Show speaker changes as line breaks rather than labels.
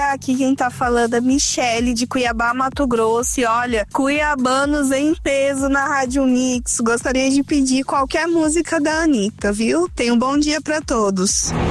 aqui quem tá falando é Michele, de Cuiabá, Mato Grosso. E olha, cuiabanos em peso na Rádio Mix. Gostaria de pedir qualquer música da Anitta, viu? Tenha um bom dia pra todos.